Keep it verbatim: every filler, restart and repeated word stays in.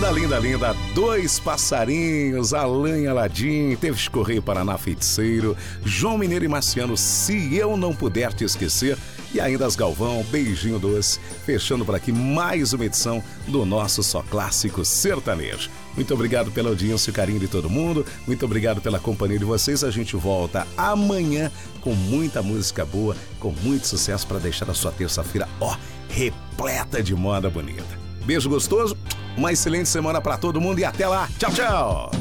linda, linda, linda. Dois passarinhos, Alain e Aladim, Teves Correia, Paraná Feiticeiro, João Mineiro e Marciano, Se Eu Não Puder Te Esquecer, e ainda as Galvão, Beijinho Doce, fechando por aqui mais uma edição do nosso Só Clássico Sertanejo. Muito obrigado pela audiência e carinho de todo mundo, muito obrigado pela companhia de vocês. A gente volta amanhã com muita música boa, com muito sucesso para deixar a sua terça-feira, ó, repleta de moda bonita. Beijo gostoso, uma excelente semana para todo mundo e até lá. Tchau, tchau!